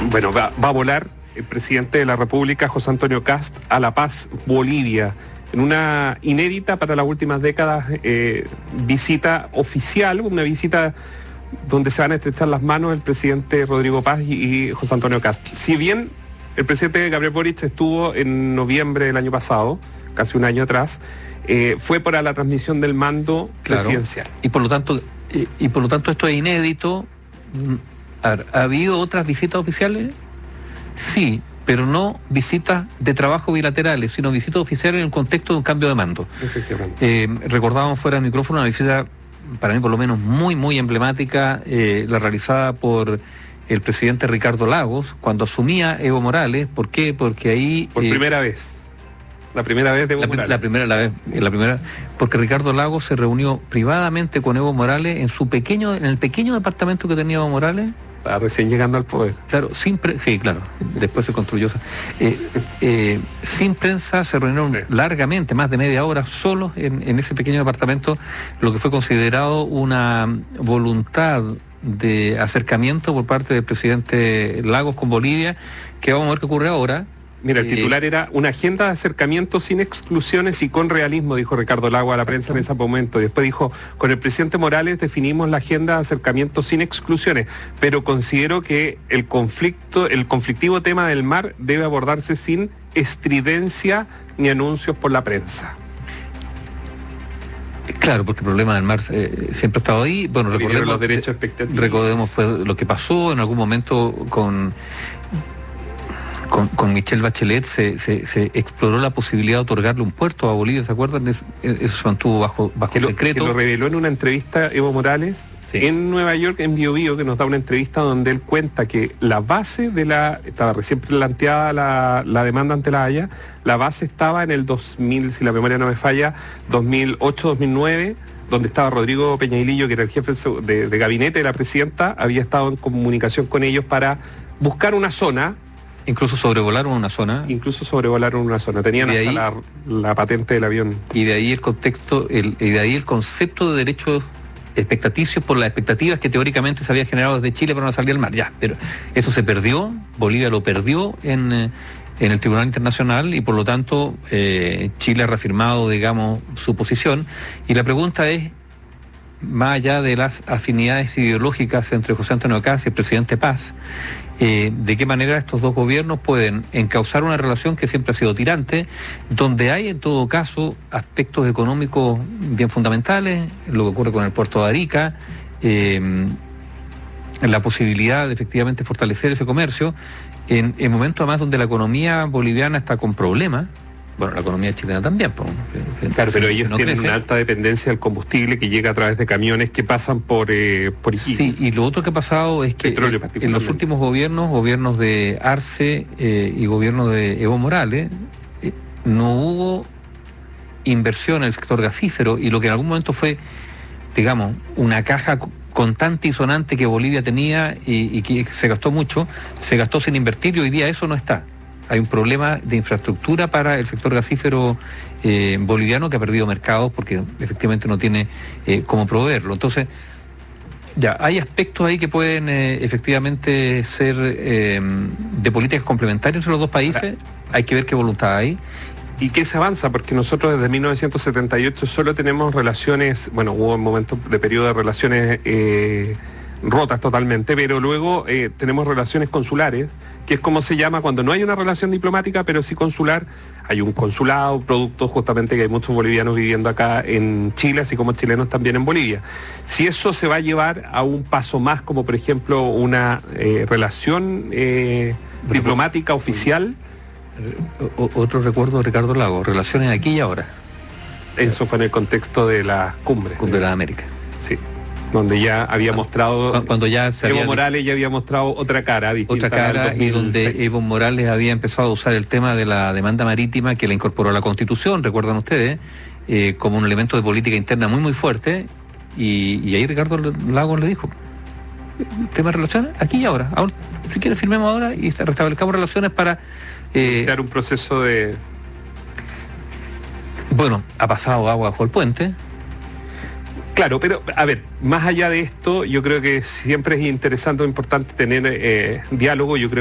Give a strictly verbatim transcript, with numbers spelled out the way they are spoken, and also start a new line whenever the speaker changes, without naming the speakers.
bueno, va, va a volar el presidente de la República, José Antonio Kast, a La Paz, Bolivia, en una inédita para las últimas décadas eh, visita oficial, una visita donde se van a estrechar las manos el presidente Rodrigo Paz y, y José Antonio Kast. Si bien el presidente Gabriel Boric estuvo en noviembre del año pasado, casi un año atrás, eh, fue para la transmisión del mando claro. presidencial.
Y por lo tanto, y, y por lo tanto esto es inédito. ¿Ha, ¿Ha habido otras visitas oficiales? Sí, pero no visitas de trabajo bilaterales, sino visitas oficiales en el contexto de un cambio de mando.
Efectivamente.
Eh, recordábamos fuera del micrófono una visita, para mí por lo menos muy, muy emblemática, eh, la realizada por el presidente Ricardo Lagos, cuando asumía Evo Morales. ¿Por qué? Porque ahí...
Por
eh,
primera vez. La primera vez de Evo
la,
Morales.
La primera, la vez, la primera, porque Ricardo Lagos se reunió privadamente con Evo Morales en su pequeño, en el pequeño departamento que tenía Evo Morales.
Estaba recién llegando al poder.
Claro, sin pre sí, claro, después se construyó. Eh, eh, sin prensa se reunieron sí. largamente, más de media hora, solos en, en ese pequeño departamento, lo que fue considerado una voluntad de acercamiento por parte del presidente Lagos con Bolivia, que vamos a ver qué ocurre ahora.
Mira, el titular eh, era una agenda de acercamiento sin exclusiones y con realismo, dijo Ricardo Lagos a la prensa en ese momento. Y después dijo, con el presidente Morales definimos la agenda de acercamiento sin exclusiones, pero considero que el conflicto, el conflictivo tema del mar debe abordarse sin estridencia ni anuncios por la prensa.
Claro, porque el problema del mar eh, siempre ha estado ahí. Bueno, recordemos,
los derechos expectativos.
Recordemos fue lo que pasó en algún momento con... Con, con Michelle Bachelet se, se, se exploró la posibilidad de otorgarle un puerto a Bolivia, ¿se acuerdan? Eso, eso se mantuvo bajo, bajo
que lo,
secreto.
Que lo reveló en una entrevista Evo Morales sí. en Nueva York, en Bio Bio, que nos da una entrevista donde él cuenta que la base de la, estaba recién planteada la, la demanda ante la Haya, la base estaba en el dos mil, si la memoria no me falla, dos mil ocho, dos mil nueve, donde estaba Rodrigo Peñailillo, que era el jefe de, de gabinete de la presidenta, había estado en comunicación con ellos para buscar una zona.
Incluso sobrevolaron una zona.
Incluso sobrevolaron una zona. Tenían hasta ahí, la, la patente del avión.
Y de ahí el contexto, el, y de ahí el concepto de derechos expectaticios por las expectativas que teóricamente se había generado desde Chile para una salida al mar. Ya, pero eso se perdió, Bolivia lo perdió en, en el Tribunal Internacional y por lo tanto eh, Chile ha reafirmado, digamos, su posición. Y la pregunta es, más allá de las afinidades ideológicas entre José Antonio Kast y el presidente Paz, Eh, de qué manera estos dos gobiernos pueden encauzar una relación que siempre ha sido tirante, donde hay en todo caso aspectos económicos bien fundamentales, lo que ocurre con el puerto de Arica, eh, la posibilidad de efectivamente fortalecer ese comercio, en, en momentos además donde la economía boliviana está con problemas. Bueno, la economía chilena también. Pues,
claro, pero ellos no tienen crece. Una alta dependencia del combustible que llega a través de camiones que pasan por, eh, por Iquique.
Sí, y lo otro que ha pasado es que
Petróleo,
en, en los últimos gobiernos, gobiernos de Arce eh, y gobierno de Evo Morales, eh, no hubo inversión en el sector gasífero y lo que en algún momento fue, digamos, una caja contante y sonante que Bolivia tenía y, y que se gastó mucho, se gastó sin invertir y hoy día eso no está. Hay un problema de infraestructura para el sector gasífero eh, boliviano que ha perdido mercados porque efectivamente no tiene eh, cómo proveerlo. Entonces, ya, hay aspectos ahí que pueden eh, efectivamente ser eh, de políticas complementarias entre los dos países. Hay que ver qué voluntad hay.
¿Y qué se avanza? Porque nosotros desde mil novecientos setenta y ocho solo tenemos relaciones, bueno, hubo momentos de periodo de relaciones eh, rotas totalmente, pero luego eh, tenemos relaciones consulares, que es como se llama cuando no hay una relación diplomática, pero sí consular. Hay un consulado, producto justamente que hay muchos bolivianos viviendo acá en Chile, así como chilenos también en Bolivia. Si eso se va a llevar a un paso más, como por ejemplo una eh, relación eh, diplomática oficial.
O, otro recuerdo de Ricardo Lagos, relaciones aquí y ahora.
Eso fue en el contexto de la cumbre.
Cumbre de la América.
Sí. Donde ya había mostrado,
cuando ya se
Evo
había,
Morales ya había mostrado otra cara
otra cara y donde Evo Morales había empezado a usar el tema de la demanda marítima que le incorporó a la Constitución, recuerdan ustedes, eh, como un elemento de política interna muy muy fuerte y, y ahí Ricardo Lagos le dijo, tema de relaciones aquí y ahora, ahora si quiere firmemos ahora y restablezcamos relaciones para
eh, iniciar un proceso de...
Bueno, ha pasado agua bajo el puente.
Claro, pero a ver, más allá de esto, yo creo que siempre es interesante o importante tener eh, diálogo. Yo creo